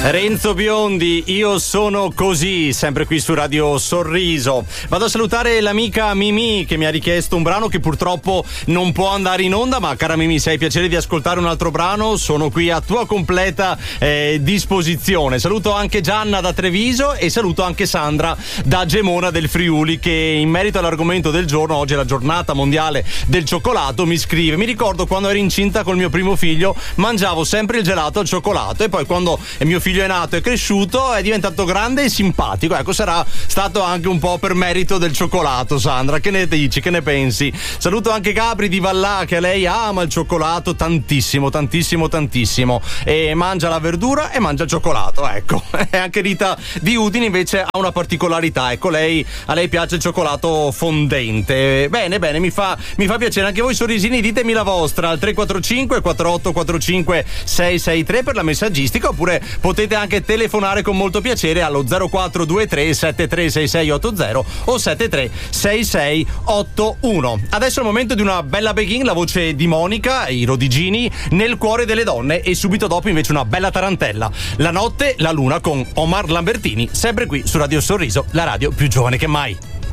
Renzo Biondi, io sono così, sempre qui su Radio Sorriso. Vado a salutare l'amica Mimì che mi ha richiesto un brano che purtroppo non può andare in onda, ma cara Mimì, se hai piacere di ascoltare un altro brano, sono qui a tua completa disposizione. Saluto anche Gianna da Treviso e saluto anche Sandra da Gemona del Friuli, che in merito all'argomento del giorno, oggi è la giornata mondiale del cioccolato, mi scrive: mi ricordo quando ero incinta col mio primo figlio, mangiavo sempre il gelato al cioccolato e poi quando mio figlio è nato, è cresciuto, è diventato grande e simpatico. Ecco, sarà stato anche un po' per merito del cioccolato. Sandra, che ne dici, che ne pensi? Saluto anche Gabri di Vallà, che lei ama il cioccolato tantissimo, tantissimo, tantissimo, e mangia la verdura e mangia il cioccolato, ecco. E anche Rita di Udine invece ha una particolarità, ecco, a lei piace il cioccolato fondente. Bene, mi fa piacere. Anche voi sorrisini, ditemi la vostra al 345 4845 663 per la messaggistica, oppure potete anche telefonare con molto piacere allo 0423 736680 o 736681. Adesso è il momento di una bella begin, la voce di Monica, i Rodigini, Nel cuore delle donne, e subito dopo invece una bella tarantella, La notte, la luna con Omar Lambertini, sempre qui su Radio Sorriso, la radio più giovane che mai.